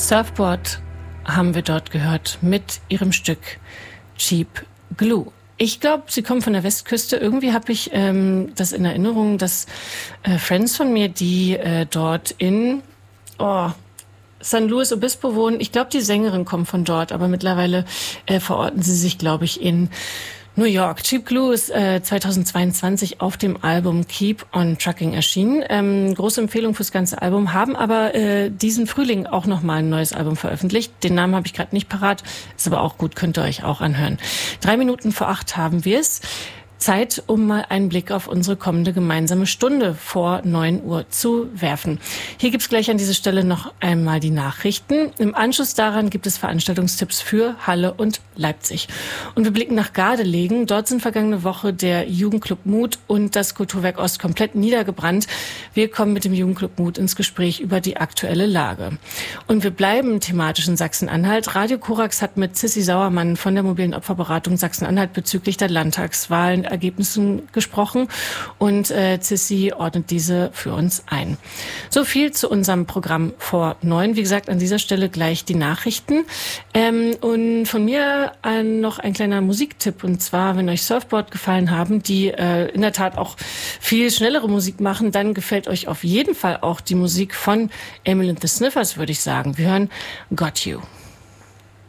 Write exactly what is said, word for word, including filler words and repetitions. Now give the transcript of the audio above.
Surfboard haben wir dort gehört mit ihrem Stück Cheap Glue. Ich glaube, sie kommen von der Westküste. Irgendwie habe ich ähm, das in Erinnerung, dass äh, Friends von mir, die äh, dort in oh, San Luis Obispo wohnen, ich glaube, die Sängerin kommt von dort, aber mittlerweile äh, verorten sie sich, glaube ich, in New York. Cheap Glue ist äh, zweitausendzweiundzwanzig auf dem Album Keep on Trucking erschienen. Ähm, große Empfehlung fürs ganze Album. Haben aber äh, diesen Frühling auch nochmal ein neues Album veröffentlicht. Den Namen habe ich gerade nicht parat. Ist aber auch gut, könnt ihr euch auch anhören. Drei Minuten vor acht haben wir es. Zeit, um mal einen Blick auf unsere kommende gemeinsame Stunde vor neun Uhr zu werfen. Hier gibt's gleich an dieser Stelle noch einmal die Nachrichten. Im Anschluss daran gibt es Veranstaltungstipps für Halle und Leipzig. Und wir blicken nach Gardelegen. Dort sind vergangene Woche der Jugendclub Mut und das Kulturwerk Ost komplett niedergebrannt. Wir kommen mit dem Jugendclub Mut ins Gespräch über die aktuelle Lage. Und wir bleiben thematisch in Sachsen-Anhalt. Radio Korax hat mit Sissi Sauermann von der mobilen Opferberatung Sachsen-Anhalt bezüglich der Landtagswahlen Ergebnissen gesprochen und äh, Sissi ordnet diese für uns ein. So viel zu unserem Programm vor neun. Wie gesagt, an dieser Stelle gleich die Nachrichten. Ähm, und von mir äh, noch ein kleiner Musiktipp. Und zwar, wenn euch Surfboard gefallen haben, die äh, in der Tat auch viel schnellere Musik machen, dann gefällt euch auf jeden Fall auch die Musik von Emily and the Sniffers, würde ich sagen. Wir hören Got You.